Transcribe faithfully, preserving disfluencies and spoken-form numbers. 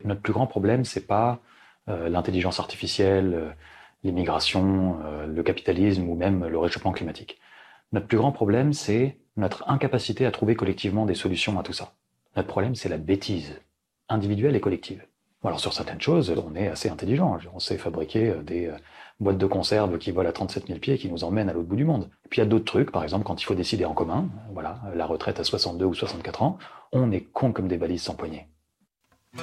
Notre plus grand problème, c'est pas euh, l'intelligence artificielle, euh, l'immigration, euh, le capitalisme ou même le réchauffement climatique. Notre plus grand problème, c'est notre incapacité à trouver collectivement des solutions à tout ça. Notre problème, c'est la bêtise, individuelle et collective. Alors sur certaines choses, on est assez intelligent. On sait fabriquer des boîtes de conserve qui volent à trente-sept mille pieds et qui nous emmènent à l'autre bout du monde. Et puis il y a d'autres trucs, par exemple quand il faut décider en commun, voilà, la retraite à soixante-deux ou soixante-quatre ans, on est con comme des balises sans poignée.